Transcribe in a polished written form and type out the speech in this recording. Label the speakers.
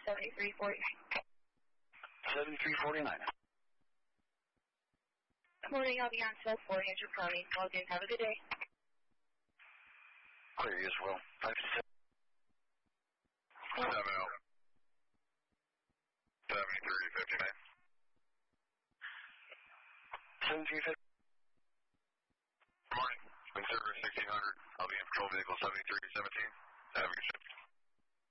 Speaker 1: 7349.
Speaker 2: 7349.
Speaker 1: Good morning, I'll be on 1240 Andrew County. Logan, have a good day.
Speaker 2: Clear you as well. 527.
Speaker 3: 7 out. 7359.
Speaker 2: 7359.
Speaker 3: Good morning. Twin Server 1600. I'll be in patrol vehicle 7317. Have a good shift.